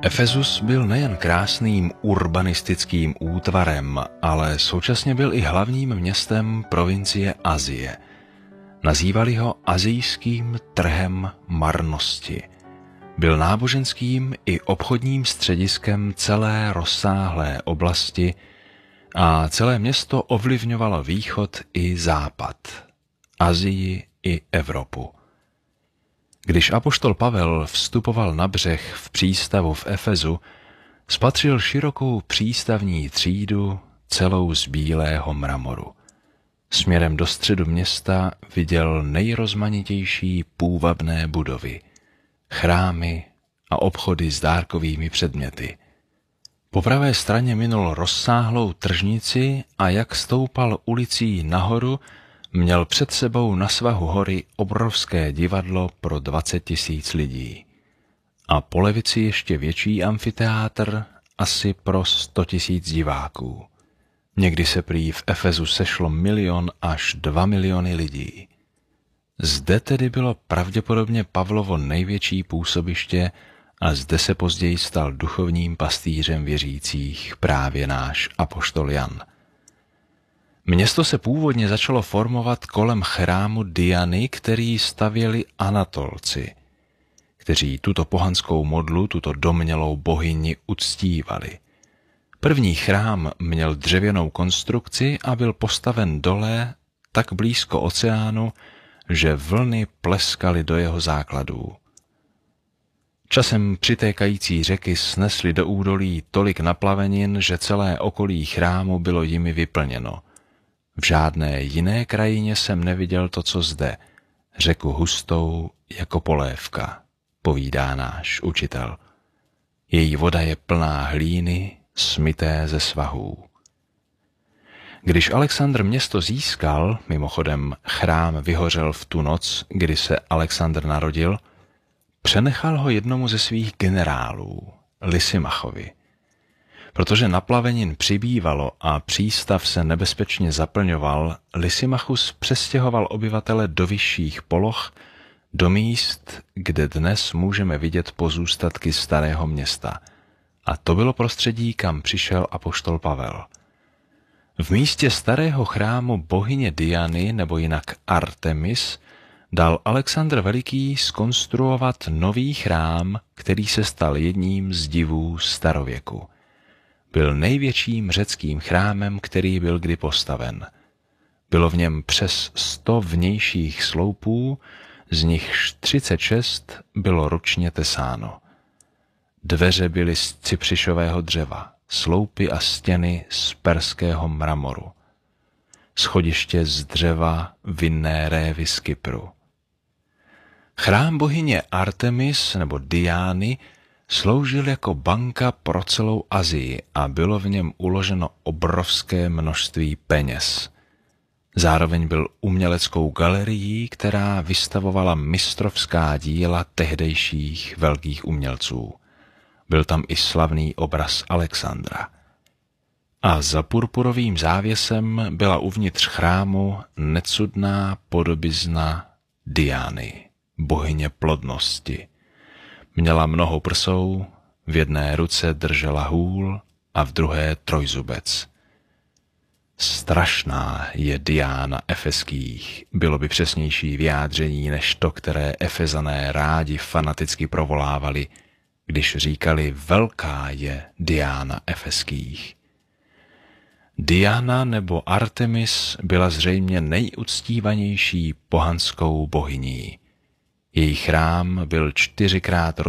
Efezus byl nejen krásným urbanistickým útvarem, ale současně byl i hlavním městem provincie Asie. Nazývali ho asijským trhem marnosti. Byl náboženským i obchodním střediskem celé rozsáhlé oblasti a celé město ovlivňovalo východ i západ, Asii i Evropu. Když apoštol Pavel vstupoval na břeh v přístavu v Efezu, spatřil širokou přístavní třídu celou z bílého mramoru. Směrem do středu města viděl nejrozmanitější půvabné budovy, chrámy a obchody s dárkovými předměty. Po pravé straně minul rozsáhlou tržnici a jak stoupal ulicí nahoru, měl před sebou na svahu hory obrovské divadlo pro 20 000 lidí. A po levici ještě větší amfiteátr, asi pro 100 000 diváků. Někdy se prý v Efezu sešlo 1 000 000 až 2 miliony lidí. Zde tedy bylo pravděpodobně Pavlovo největší působiště a zde se později stal duchovním pastýřem věřících právě náš apoštol Jan. Město se původně začalo formovat kolem chrámu Diany, který stavěli Anatolci, kteří tuto pohanskou modlu, tuto domnělou bohyni uctívali. První chrám měl dřevěnou konstrukci a byl postaven dole tak blízko oceánu, že vlny pleskaly do jeho základů. Časem přitékající řeky snesly do údolí tolik naplavenin, že celé okolí chrámu bylo jimi vyplněno. V žádné jiné krajině jsem neviděl to, co zde, řeku hustou jako polévka, povídá náš učitel. Její voda je plná hlíny, smyté ze svahů. Když Alexandr město získal, mimochodem chrám vyhořel v tu noc, kdy se Alexandr narodil, přenechal ho jednomu ze svých generálů, Lysimachovi. Protože naplavenin přibývalo a přístav se nebezpečně zaplňoval, Lysimachus přestěhoval obyvatele do vyšších poloh, do míst, kde dnes můžeme vidět pozůstatky starého města. A to bylo prostředí, kam přišel apoštol Pavel. V místě starého chrámu bohyně Diany, nebo jinak Artemis, dal Alexandr Veliký zkonstruovat nový chrám, který se stal jedním z divů starověku. Byl největším řeckým chrámem, který byl kdy postaven. Bylo v něm přes 100 vnějších sloupů, z nichž 36 bylo ručně tesáno. Dveře byly z cypřišového dřeva, sloupy a stěny z perského mramoru. Schodiště z dřeva vinné révy z Kypru. Chrám bohyně Artemis nebo Diány sloužil jako banka pro celou Asii a bylo v něm uloženo obrovské množství peněz. Zároveň byl uměleckou galerií, která vystavovala mistrovská díla tehdejších velkých umělců. Byl tam i slavný obraz Alexandra. A za purpurovým závěsem byla uvnitř chrámu necudná podobizna Diany, bohyně plodnosti. Měla mnoho prsou, v jedné ruce držela hůl a v druhé trojzubec. Strašná je Diana Efeských, bylo by přesnější vyjádření než to, které Efezané rádi fanaticky provolávali, když říkali velká je Diana Efeských. Diana nebo Artemis byla zřejmě nejuctívanější pohanskou bohyní. Její chrám byl 4krát